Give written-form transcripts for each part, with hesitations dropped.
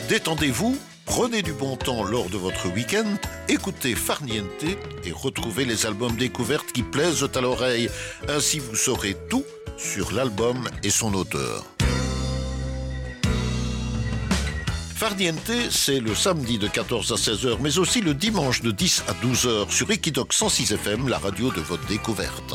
Détendez-vous, prenez du bon temps lors de votre week-end, écoutez Farniente et retrouvez les albums découvertes qui plaisent à l'oreille. Ainsi vous saurez tout sur l'album et son auteur. Farniente, c'est le samedi de 14 à 16h, mais aussi le dimanche de 10 à 12h sur Equidoc 106 FM, la radio de votre découverte.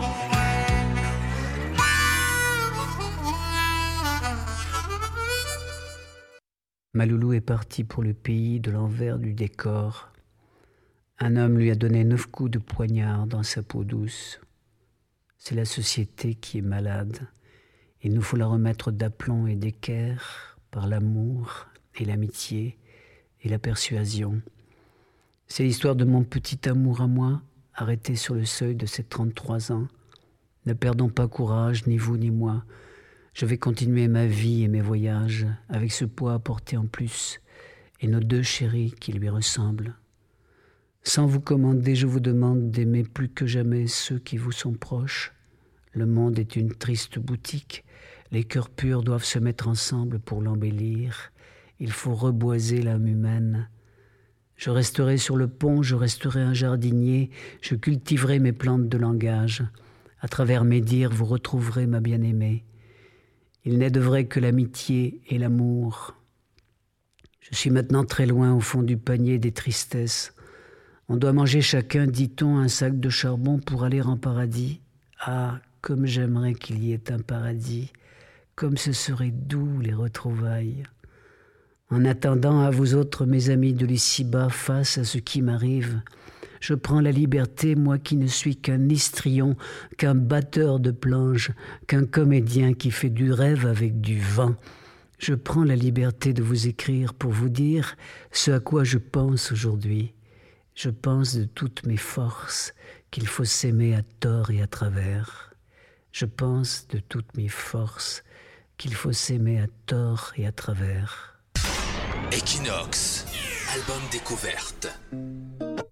Maloulou est parti pour le pays de l'envers du décor. Un homme lui a donné 9 coups de poignard dans sa peau douce. C'est la société qui est malade. Il nous faut la remettre d'aplomb et d'équerre par l'amour et l'amitié et la persuasion. C'est l'histoire de mon petit amour à moi, arrêté sur le seuil de ses 33 ans. Ne perdons pas courage, ni vous ni moi. Je vais continuer ma vie et mes voyages avec ce poids à porter en plus et nos 2 chéris qui lui ressemblent. Sans vous commander, je vous demande d'aimer plus que jamais ceux qui vous sont proches. Le monde est une triste boutique. Les cœurs purs doivent se mettre ensemble pour l'embellir. Il faut reboiser l'âme humaine. Je resterai sur le pont, je resterai un jardinier, je cultiverai mes plantes de langage. À travers mes dires, vous retrouverez ma bien-aimée. Il n'est de vrai que l'amitié et l'amour. Je suis maintenant très loin au fond du panier des tristesses. On doit manger chacun, dit-on, un sac de charbon pour aller en paradis. Ah, comme j'aimerais qu'il y ait un paradis, comme ce serait doux les retrouvailles. En attendant, à vous autres, mes amis de l'ici-bas, face à ce qui m'arrive, je prends la liberté, moi qui ne suis qu'un histrion, qu'un batteur de planches, qu'un comédien qui fait du rêve avec du vent. Je prends la liberté de vous écrire pour vous dire ce à quoi je pense aujourd'hui. Je pense de toutes mes forces qu'il faut s'aimer à tort et à travers. Je pense de toutes mes forces qu'il faut s'aimer à tort et à travers. Equinox, album découverte.